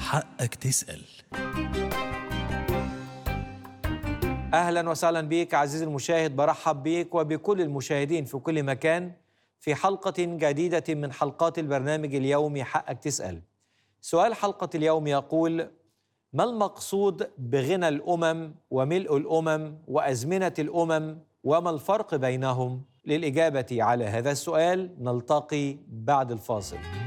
حقك تسأل. أهلا وسهلا بك عزيزي المشاهد، برحب بك وبكل المشاهدين في كل مكان في حلقة جديدة من حلقات البرنامج اليومي حقك تسأل. سؤال حلقة اليوم يقول: ما المقصود بغنى الأمم وملء الأمم وأزمنة الأمم وما الفرق بينهم؟ للإجابة على هذا السؤال نلتقي بعد الفاصل.